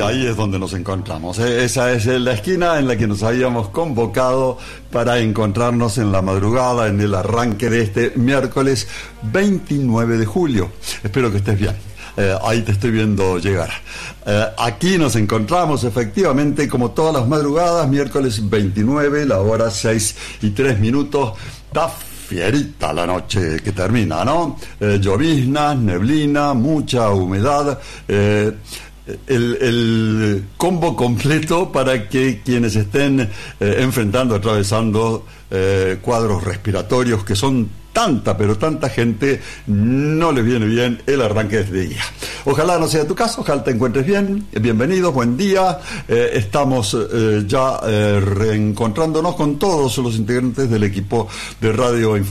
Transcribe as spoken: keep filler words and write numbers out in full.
ahí es donde nos encontramos. Esa es la esquina en la que nos habíamos convocado para encontrarnos en la madrugada, en el arranque de este miércoles veintinueve de julio. Espero que estés bien. Eh, ahí te estoy viendo llegar. Eh, aquí nos encontramos efectivamente como todas las madrugadas, miércoles veintinueve, la hora seis y tres minutos. Está fierita la noche que termina, ¿no? Eh, lloviznas, neblina, mucha humedad. Eh, El, el combo completo para que quienes estén eh, enfrentando, atravesando eh, cuadros respiratorios, que son tanta, pero tanta gente, no les viene bien el arranque de este día. Ojalá no sea tu caso, ojalá te encuentres bien. Bienvenidos, buen día. Eh, estamos eh, ya eh, reencontrándonos con todos los integrantes del equipo de Radio Info.